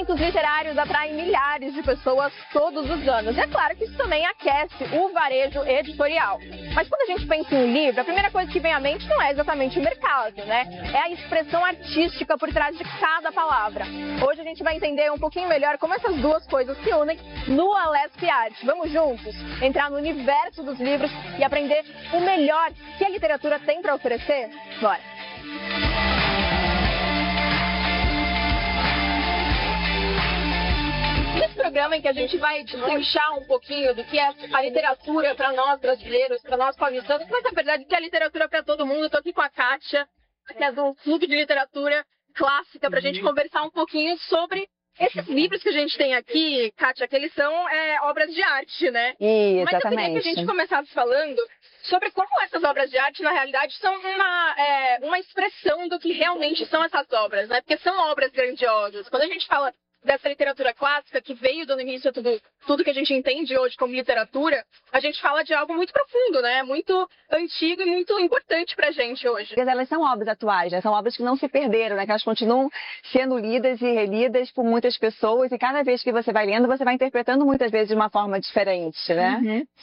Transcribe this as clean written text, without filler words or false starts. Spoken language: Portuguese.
Eventos literários atraem milhares de pessoas todos os anos. E é claro que isso também aquece o varejo editorial. Mas quando a gente pensa em um livro, a primeira coisa que vem à mente não é exatamente o mercado, né? É a expressão artística por trás de cada palavra. Hoje a gente vai entender um pouquinho melhor como essas duas coisas se unem no Alesp Arte. Vamos juntos entrar no universo dos livros e aprender o melhor que a literatura tem para oferecer? Bora! Nesse programa em que a gente vai destrinchar um pouquinho do que é a literatura para nós brasileiros, para nós paulistanos, mas na verdade o que é a literatura para todo mundo. Eu estou aqui com a Kátia, que é do Clube de Literatura Clássica, para a gente conversar um pouquinho sobre esses livros que a gente tem aqui, Kátia, que eles são obras de arte, né? Exatamente. Mas eu queria que a gente começasse falando sobre como essas obras de arte, na realidade, são uma expressão do que realmente são essas obras, né? Porque são obras grandiosas. Quando a gente fala dessa literatura clássica que veio dando início a tudo que a gente entende hoje como literatura, a gente fala de algo muito profundo, né? Muito antigo e muito importante pra gente hoje. Elas são obras atuais, né? São obras que não se perderam, né? Que elas continuam sendo lidas e relidas por muitas pessoas, e cada vez que você vai lendo, você vai interpretando muitas vezes de uma forma diferente, né?